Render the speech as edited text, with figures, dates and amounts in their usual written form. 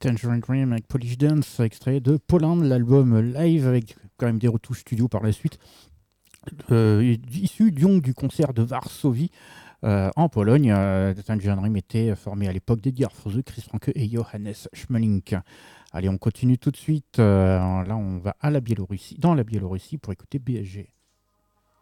Tangerine Dream avec Polish Dance, extrait de Poland, l'album live avec quand même des retouches studio par la suite, issu du concert de Varsovie en Pologne. Tangerine Dream était formé à l'époque d'Eddie Arfose, Chris Franke et Johannes Schmeling. Allez, on continue tout de suite. Là, on va à la Biélorussie, dans la Biélorussie pour écouter BSG.